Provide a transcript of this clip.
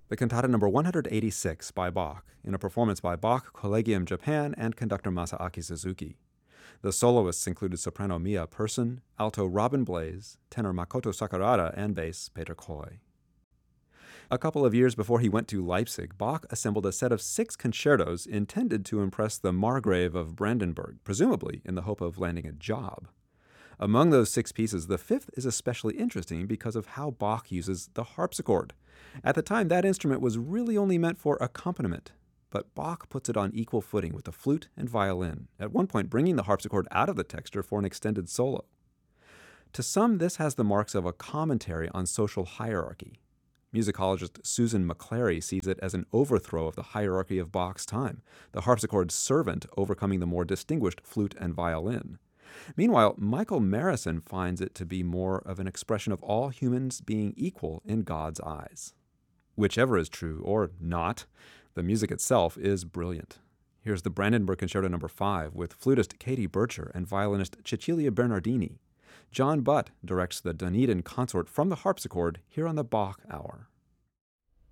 The cantata number 186 by Bach, in a performance by Bach Collegium Japan and conductor Masaaki Suzuki. The soloists included soprano Mia Persson, alto Robin Blaze, tenor Makoto Sakurada, and bass Peter Coy. A couple of years before he went to Leipzig, Bach assembled a set of 6 concertos intended to impress the Margrave of Brandenburg, presumably in the hope of landing a job. Among those 6 pieces, the 5th is especially interesting because of how Bach uses the harpsichord. At the time, that instrument was really only meant for accompaniment, but Bach puts it on equal footing with the flute and violin, at one point bringing the harpsichord out of the texture for an extended solo. To some, this has the marks of a commentary on social hierarchy. Musicologist Susan McClary sees it as an overthrow of the hierarchy of Bach's time, the harpsichord's servant overcoming the more distinguished flute and violin. Meanwhile, Michael Marison finds it to be more of an expression of all humans being equal in God's eyes. Whichever is true, or not, the music itself is brilliant. Here's the Brandenburg Concerto No. 5 with flutist Katie Bircher and violinist Cecilia Bernardini. John Butt directs the Dunedin Consort from the harpsichord here on the Bach Hour.